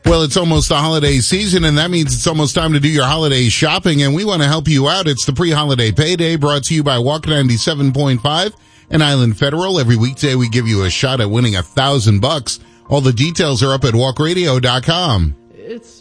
Well, it's almost the holiday season, and that means it's almost time to do your holiday shopping, and we want to help you out. It's the pre-holiday payday brought to you by Walk 97.5 and Island Federal. Every weekday, we give you a shot at winning $1,000. All the details are up at walkradio.com. It's